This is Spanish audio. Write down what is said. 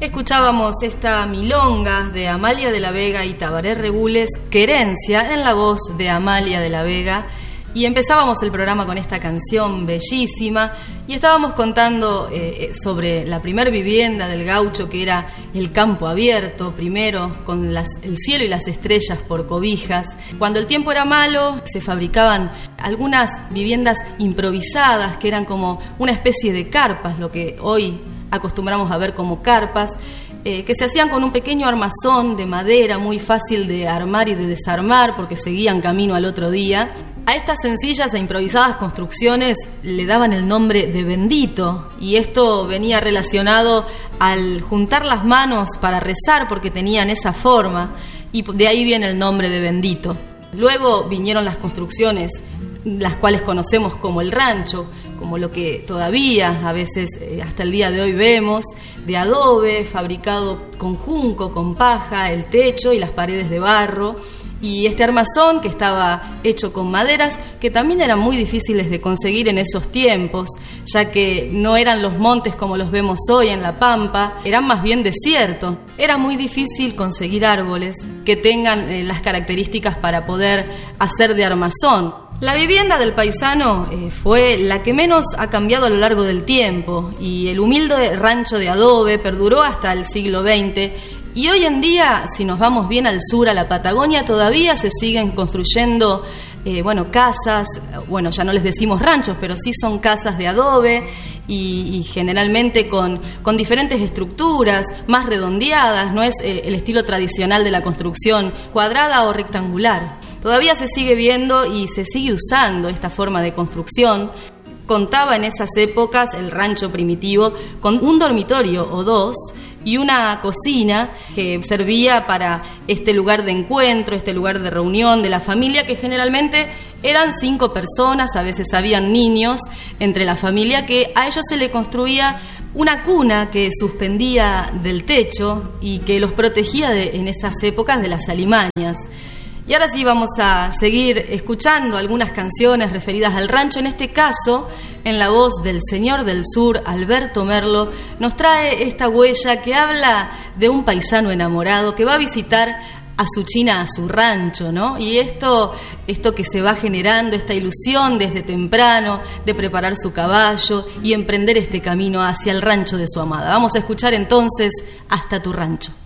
Escuchábamos esta milonga de Amalia de la Vega y Tabaré Regules, Querencia, en la voz de Amalia de la Vega. Y empezábamos el programa con esta canción bellísima y estábamos contando sobre la primer vivienda del gaucho, que era el campo abierto, primero con el cielo y las estrellas por cobijas. Cuando el tiempo era malo, se fabricaban algunas viviendas improvisadas que eran como una especie de carpas, lo que hoy acostumbramos a ver como carpas, que se hacían con un pequeño armazón de madera muy fácil de armar y de desarmar porque seguían camino al otro día. A estas sencillas e improvisadas construcciones le daban el nombre de bendito, y esto venía relacionado al juntar las manos para rezar porque tenían esa forma, y de ahí viene el nombre de bendito. Luego vinieron las construcciones, las cuales conocemos como el rancho, como lo que todavía a veces hasta el día de hoy vemos, de adobe, fabricado con junco, con paja, el techo y las paredes de barro, y este armazón que estaba hecho con maderas que también eran muy difíciles de conseguir en esos tiempos, ya que no eran los montes como los vemos hoy en la Pampa, eran más bien desiertos. Era muy difícil conseguir árboles que tengan las características para poder hacer de armazón. La vivienda del paisano fue la que menos ha cambiado a lo largo del tiempo, y el humilde rancho de adobe perduró hasta el siglo XX. Y hoy en día, si nos vamos bien al sur, a la Patagonia, todavía se siguen construyendo casas, ya no les decimos ranchos, pero sí son casas de adobe y generalmente con diferentes estructuras, más redondeadas, no es el estilo tradicional de la construcción cuadrada o rectangular. Todavía se sigue viendo y se sigue usando esta forma de construcción. Contaba en esas épocas el rancho primitivo con un dormitorio o dos y una cocina que servía para este lugar de encuentro, este lugar de reunión de la familia, que generalmente eran 5 personas, a veces habían niños entre la familia, que a ellos se le construía una cuna que suspendía del techo y que los protegía en esas épocas de las alimañas. Y ahora sí vamos a seguir escuchando algunas canciones referidas al rancho. En este caso, en la voz del señor del sur, Alberto Merlo, nos trae esta huella que habla de un paisano enamorado que va a visitar a su china, a su rancho, ¿no? Y esto que se va generando, esta ilusión desde temprano de preparar su caballo y emprender este camino hacia el rancho de su amada. Vamos a escuchar entonces Hasta tu rancho.